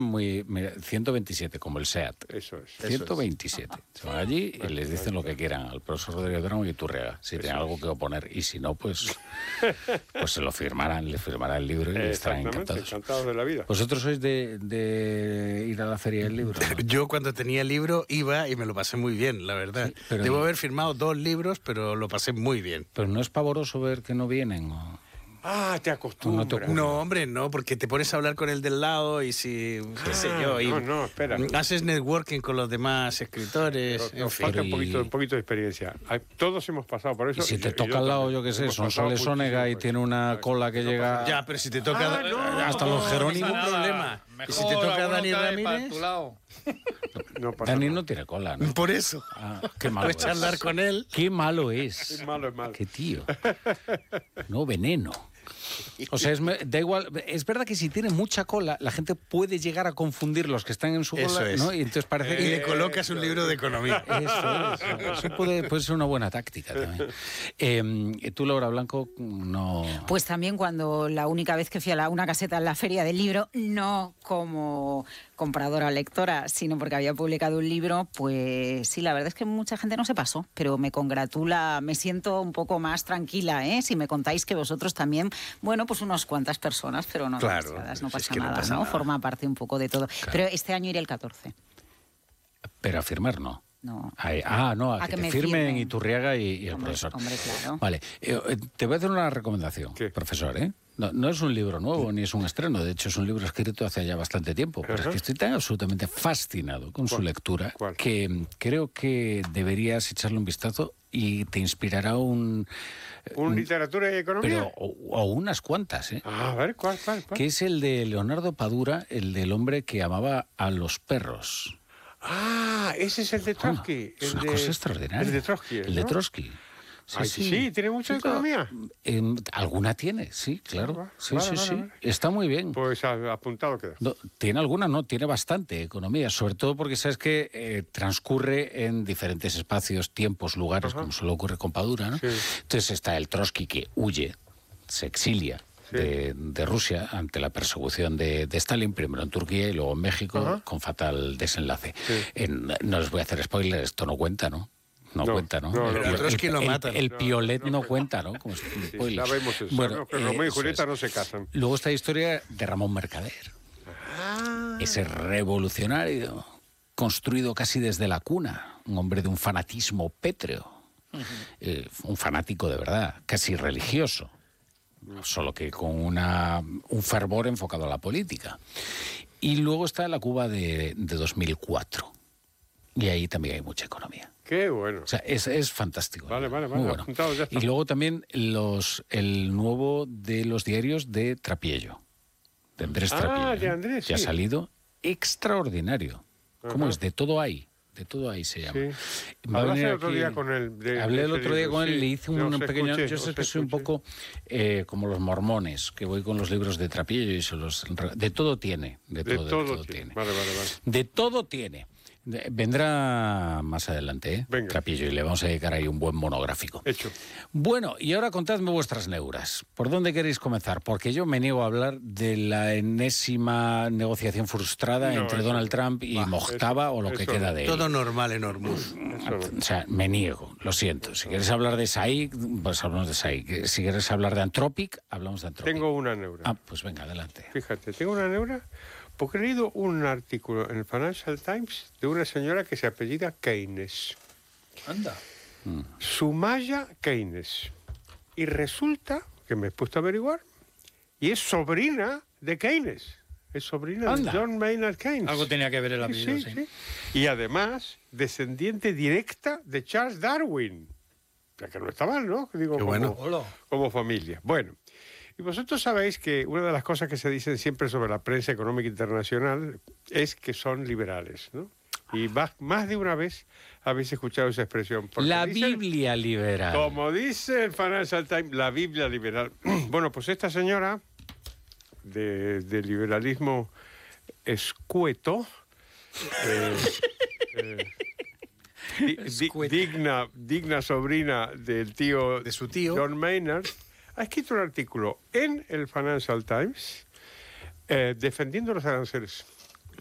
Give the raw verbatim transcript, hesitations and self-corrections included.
Muy, mira, ciento veintisiete, como el SEAT. Eso es. ciento veintisiete. Se van allí y les dicen lo que quieran al profesor Rodríguez Brown y Iturriaga, si tienen algo que oponer. Y si no, pues, pues se lo firmarán, les firmarán el libro y les estarán encantados. encantados de la vida. ¿Vosotros sois de, de ir a la feria del libro, ¿no? Yo cuando tenía el libro iba y me lo pasé muy bien, la verdad. Sí, pero Debo no. haber firmado dos libros, pero lo pasé muy bien. Pero no es pavoroso ver que no vienen, ¿o? Ah, te acostumbras. No te No, hombre, no, porque te pones a hablar con el del lado y si, qué sé yo, y no, no, espera. haces networking con los demás escritores, Pero en nos fin. falta un y- poquito, un poquito de experiencia. Hay- Todos hemos pasado por eso. Y si te yo- toca yo al lado, también. yo qué sé, Hemos son pasado Soles Onega y muchísimo por tiene eso. una ¿Sabes? cola que No llega... pasa Ya, pero si te toca Ah, no, hasta los Jerónimos. ningún problema. Y si te toca Dani Ramírez, No pasa Dani nada. no tiene cola, ¿no? por eso. Ah, qué malo Puedes charlar es. con él. Qué malo es. Es malo, es malo. Qué tío. No, veneno. O sea, es, me- da igual. Es verdad que si tiene mucha cola, la gente puede llegar a confundir los que están en su Eso cola, es. ¿no? Y entonces parece Y que... le colocas un libro de economía. Eso, es. Eso puede, puede ser una buena táctica también. Eh, tú, Laura Blanco, no... Pues también cuando la única vez que fui a la, una caseta en la Feria del Libro, no como compradora o lectora, sino porque había publicado un libro, pues sí, la verdad es que mucha gente no se pasó, pero me congratula, me siento un poco más tranquila, ¿eh? Si me contáis que vosotros también, bueno, pues unas cuantas personas, pero no Claro, demasiadas, no si es pasa que no nada, pasa ¿no? nada. Forma parte un poco de todo. Pero este año iré el catorce. Pero a firmar no. No. Ay, ah, no, a, A que, que te me firmen firmen. Iturriaga y, y el Hombre, profesor. hombre, claro. Vale, eh, eh, te voy a hacer una recomendación, ¿Qué? profesor, ¿eh? No, no es un libro nuevo ni es un estreno, de hecho es un libro escrito hace ya bastante tiempo, pero Ajá. es que estoy tan absolutamente fascinado con su ¿Cuál? lectura ¿Cuál? que mm, creo que deberías echarle un vistazo y te inspirará un... ¿Un literatura y economía? Pero, o, o unas cuantas, ¿eh? Ah, a ver, ¿cuál, cuál, cuál? Que es el de Leonardo Padura, el del hombre que amaba a los perros. Ah, ese es el de Trotsky. Es el una de, cosa extraordinaria. El de Trotsky. El de ¿no? Trotsky. Ay, sí, tiene mucha claro. economía. Em, alguna tiene, sí, claro. va- Sí, vale, sí, vale, sí. vale. Está muy bien. Pues a- apuntado queda. No, tiene alguna, no, tiene bastante economía, sobre todo porque sabes que eh, transcurre en diferentes espacios, tiempos, lugares, Ajá. como solo ocurre con Padura, ¿no? Sí. Entonces está el Trotsky que huye, se exilia. Sí. De, de Rusia ante la persecución de, de Stalin, primero en Turquía y luego en México, Ajá. con fatal desenlace. Sí. En- no les voy a hacer spoilers, esto no cuenta, ¿no? No, No, cuenta, ¿no? no, el, no, pio- no. Trotsky el- lo el- matan. el No, piolet no no, cuenta. cuenta, ¿no? Como Sí, spoiler. sabemos eso. Bueno, ¿no? Que eh, Romeo y eso Julieta es. no se casan. Luego está la historia de Ramón Mercader. Ah, Ese revolucionario, construido casi desde la cuna, un hombre de un fanatismo pétreo, eh, un fanático de verdad, casi religioso, solo que con una, un fervor enfocado a la política. Y luego está la Cuba de, de dos mil cuatro, y ahí también hay mucha economía. qué bueno. O sea, es, es fantástico. Vale, vale, Muy vale, bueno. apuntado, ya está. Y luego también los, el nuevo de los diarios de Trapiello, de Andrés Ah, Trapiello. de ¿eh? Andrés, Que ha sí. salido extraordinario. ¿Cómo Ajá. es? De todo hay. De todo ahí se llama. Sí. Va a Hablaste venir el otro aquí- día con él. de- Hablé de el ese otro día libro, con él, sí. le hice Yo un os pequeño... escuché, yo os sé que soy un escuché. poco eh, como los mormones, que voy con los libros de Trapiello y se los... De todo tiene. De De todo, de todo, todo tiene. tiene. Vale, vale, vale. De todo tiene. De- Vendrá más adelante, ¿eh? Venga. Trapillo, y le vamos a dedicar ahí un buen monográfico. Hecho. Bueno, y ahora contadme vuestras neuras. ¿Por dónde queréis comenzar? Porque yo me niego a hablar de la enésima negociación frustrada No, entre eso Donald no. Trump y Bah, Mojtava eso- o lo que eso queda no. de él. Todo normal en Hormuz. Eso no. O sea, me niego, lo siento. Si quieres hablar de SAIC, pues hablamos de SAIC. Si quieres hablar de Anthropic, hablamos de Anthropic. Tengo una neura. Ah, pues venga, adelante. Fíjate, tengo una neura porque he leído un artículo en el Financial Times de una señora que se apellida Keynes. Anda. Sumaya Keynes. Y resulta que me he puesto a averiguar y es sobrina de Keynes. Es sobrina Anda. de John Maynard Keynes. Algo tenía que ver el Sí, apellido, sí, sí. sí. Y además, descendiente directa de Charles Darwin. O sea, que no está mal, ¿no? Digo, Qué como, bueno. Hola. como familia. Bueno, y vosotros sabéis que una de las cosas que se dicen siempre sobre la prensa económica internacional es que son liberales, ¿no? Y más, más de una vez habéis escuchado esa expresión. porque La dicen- Biblia liberal. Como dice el Financial Times, la Biblia liberal. Bueno, pues esta señora de, de liberalismo escueto, eh, eh, di- di- Escueto. digna, digna sobrina del tío De su tío. John Maynard, ha escrito un artículo en el Financial Times eh, defendiendo los aranceles.